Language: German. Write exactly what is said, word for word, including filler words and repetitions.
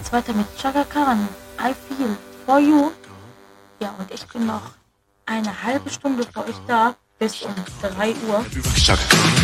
geht's weiter mit Chaka Khan, I Feel For You. Ja, und ich bin noch eine halbe Stunde für euch da, bis um drei Uhr. Chaka Khan.